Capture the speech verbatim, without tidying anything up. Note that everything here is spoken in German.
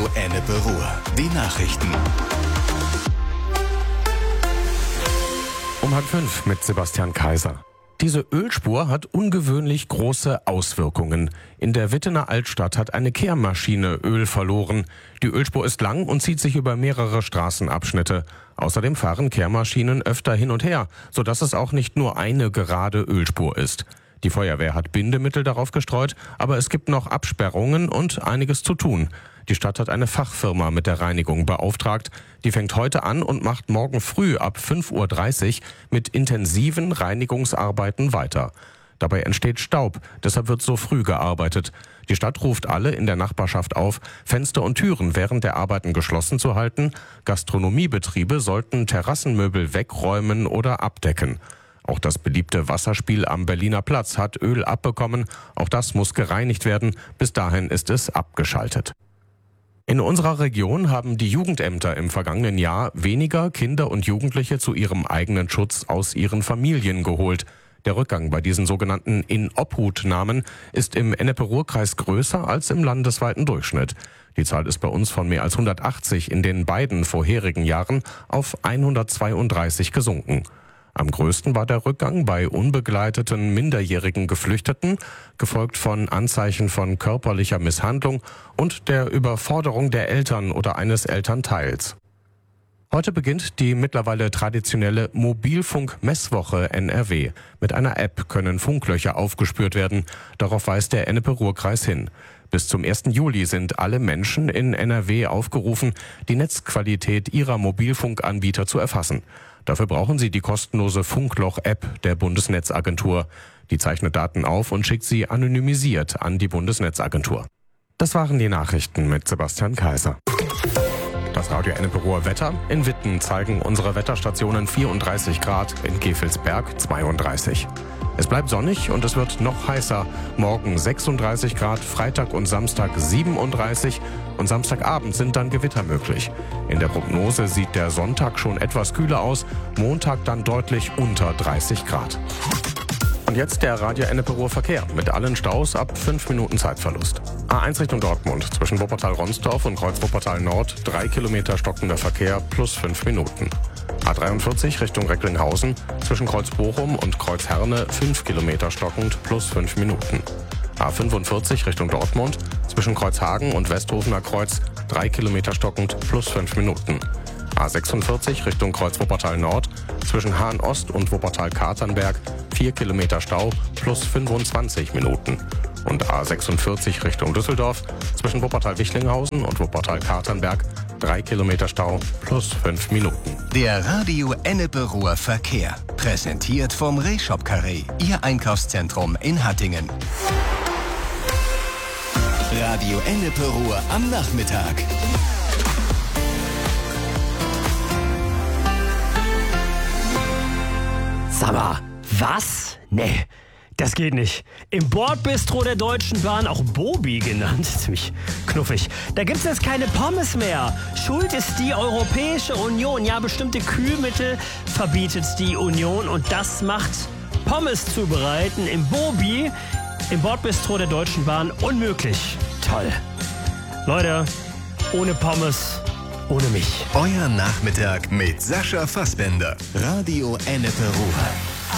Ennepe Ruhr. Die Nachrichten. Um halb fünf mit Sebastian Kaiser. Diese Ölspur hat ungewöhnlich große Auswirkungen. In der Wittener Altstadt hat eine Kehrmaschine Öl verloren. Die Ölspur ist lang und zieht sich über mehrere Straßenabschnitte. Außerdem fahren Kehrmaschinen öfter hin und her, sodass es auch nicht nur eine gerade Ölspur ist. Die Feuerwehr hat Bindemittel darauf gestreut, aber es gibt noch Absperrungen und einiges zu tun. Die Stadt hat eine Fachfirma mit der Reinigung beauftragt. Die fängt heute an und macht morgen früh ab fünf Uhr dreißig mit intensiven Reinigungsarbeiten weiter. Dabei entsteht Staub, deshalb wird so früh gearbeitet. Die Stadt ruft alle in der Nachbarschaft auf, Fenster und Türen während der Arbeiten geschlossen zu halten. Gastronomiebetriebe sollten Terrassenmöbel wegräumen oder abdecken. Auch das beliebte Wasserspiel am Berliner Platz hat Öl abbekommen. Auch das muss gereinigt werden. Bis dahin ist es abgeschaltet. In unserer Region haben die Jugendämter im vergangenen Jahr weniger Kinder und Jugendliche zu ihrem eigenen Schutz aus ihren Familien geholt. Der Rückgang bei diesen sogenannten In-Obhut-Namen ist im Ennepe-Ruhr-Kreis größer als im landesweiten Durchschnitt. Die Zahl ist bei uns von mehr als hundertachtzig in den beiden vorherigen Jahren auf hundertzweiunddreißig gesunken. Am größten war der Rückgang bei unbegleiteten minderjährigen Geflüchteten, gefolgt von Anzeichen von körperlicher Misshandlung und der Überforderung der Eltern oder eines Elternteils. Heute beginnt die mittlerweile traditionelle Mobilfunk-Messwoche N R W. Mit einer App können Funklöcher aufgespürt werden. Darauf weist der Ennepe-Ruhr-Kreis hin. Bis zum ersten Juli sind alle Menschen in N R W aufgerufen, die Netzqualität ihrer Mobilfunkanbieter zu erfassen. Dafür brauchen sie die kostenlose Funkloch-App der Bundesnetzagentur. Die zeichnet Daten auf und schickt sie anonymisiert an die Bundesnetzagentur. Das waren die Nachrichten mit Sebastian Kaiser. Das Radio Ennepe Ruhr Wetter. In Witten zeigen unsere Wetterstationen vierunddreißig Grad, in Gevelsberg zweiunddreißig. Es bleibt sonnig und es wird noch heißer. Morgen sechsunddreißig Grad, Freitag und Samstag siebenunddreißig und Samstagabend sind dann Gewitter möglich. In der Prognose sieht der Sonntag schon etwas kühler aus, Montag dann deutlich unter dreißig Grad. Und jetzt der Radio Ennepe Ruhr Verkehr mit allen Staus ab fünf Minuten Zeitverlust. A eins Richtung Dortmund zwischen Wuppertal-Ronsdorf und Kreuz Wuppertal Nord drei Kilometer stockender Verkehr plus fünf Minuten. A dreiundvierzig Richtung Recklinghausen zwischen Kreuz Bochum und Kreuz Herne fünf Kilometer stockend plus fünf Minuten. A fünfundvierzig Richtung Dortmund zwischen Kreuzhagen und Westhofener Kreuz drei Kilometer stockend plus fünf Minuten. A sechsundvierzig Richtung Kreuz Wuppertal Nord zwischen Hahn Ost und Wuppertal-Katernberg vier Kilometer Stau plus fünfundzwanzig Minuten. Und A sechsundvierzig Richtung Düsseldorf zwischen Wuppertal-Wichlinghausen und Wuppertal-Katernberg drei Kilometer Stau plus fünf Minuten. Der Radio Ennepe Ruhr Verkehr. Präsentiert vom Reshop Carré, Ihr Einkaufszentrum in Hattingen. Radio Ennepe Ruhr am Nachmittag. Sag mal, was? Nee, das geht nicht. Im Bordbistro der Deutschen Bahn, auch Bobi genannt, ziemlich knuffig, da gibt's jetzt keine Pommes mehr. Schuld ist die Europäische Union. Ja, bestimmte Kühlmittel verbietet die Union und das macht Pommes zubereiten im Bobi, im Bordbistro der Deutschen Bahn, unmöglich. Toll. Leute, ohne Pommes, ohne mich. Euer Nachmittag mit Sascha Fassbender. Radio Ennepe Ruhr.